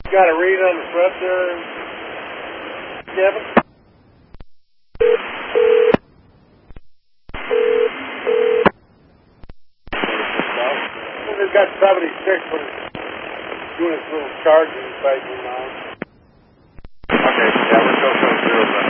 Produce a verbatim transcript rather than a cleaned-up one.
Got a read on the front there, Kevin? It's got seventy-six when it's doing its little charging cycle now. Okay, yeah, let's go for zero.